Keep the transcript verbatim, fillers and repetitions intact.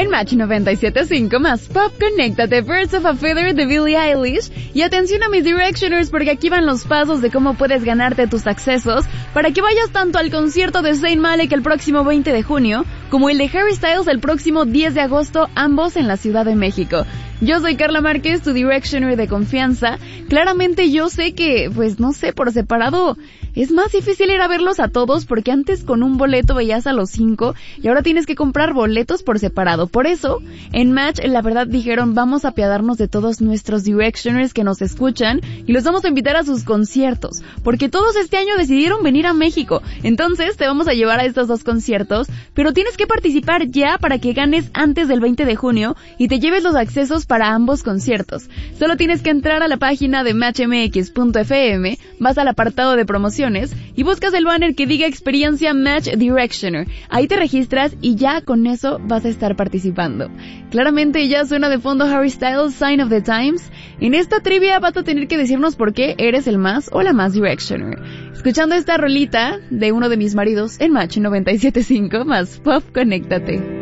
En Match noventa y siete punto cinco más Pop, conéctate, Birds of a Feather de Billie Eilish. Y atención a mis Directioners, porque aquí van los pasos de cómo puedes ganarte tus accesos para que vayas tanto al concierto de Zayn Malik el próximo veinte de junio, como el de Harry Styles el próximo diez de agosto, ambos en la Ciudad de México. Yo soy Carla Márquez, tu Directioner de confianza. Claramente yo sé que, pues no sé, por separado es más difícil ir a verlos a todos, porque antes con un boleto veías a los cinco y ahora tienes que comprar boletos por separado. Por eso, en Match, la verdad dijeron, vamos a apiadarnos de todos nuestros Directioners que nos escuchan y los vamos a invitar a sus conciertos, porque todos este año decidieron venir a México. Entonces te vamos a llevar a estos dos conciertos, pero tienes que participar ya para que ganes antes del veinte de junio y te lleves los accesos para ambos conciertos. Solo tienes que entrar a la página de match m x punto f m, vas al apartado de promociones y buscas el banner que diga experiencia Match Directioner. Ahí te registras y ya con eso vas a estar participando. Claramente ya suena de fondo Harry Styles, Sign of the Times. En esta trivia vas a tener que decirnos por qué eres el más o la más Directioner. Escuchando esta rolita de uno de mis maridos en Match noventa y siete punto cinco más Pop, conéctate.